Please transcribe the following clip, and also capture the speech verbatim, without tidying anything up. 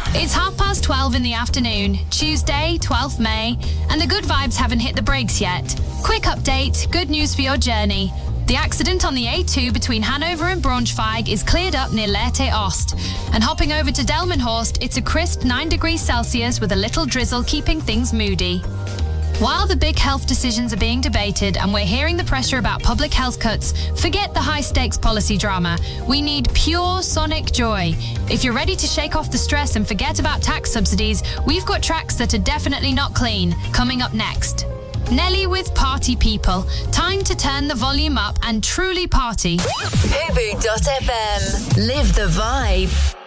It's half past twelve in the afternoon, Tuesday, twelfth of May, and the good vibes haven't hit the brakes yet. Quick update, good news for your journey. The accident on the A two between Hanover and Braunschweig is cleared up near Lehrte Ost. And hopping over to Delmenhorst, it's a crisp nine degrees Celsius with a little drizzle keeping things moody. While the big health decisions are being debated and we're hearing the pressure about public health cuts, forget the high-stakes policy drama. We need pure sonic joy. If you're ready to shake off the stress and forget about tax subsidies, we've got tracks that are definitely not clean, coming up next. Nelly with Party People. Time to turn the volume up and truly party. Fubu dot f m. Live the vibe.